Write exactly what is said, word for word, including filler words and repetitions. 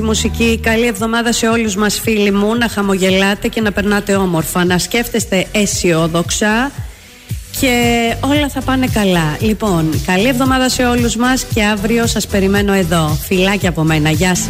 Μουσική, καλή εβδομάδα σε όλους μας φίλοι μου. Να χαμογελάτε και να περνάτε όμορφα, να σκέφτεστε αισιόδοξα και όλα θα πάνε καλά. Λοιπόν, καλή εβδομάδα σε όλους μας και αύριο σας περιμένω εδώ. Φιλάκια από μένα, γεια σας.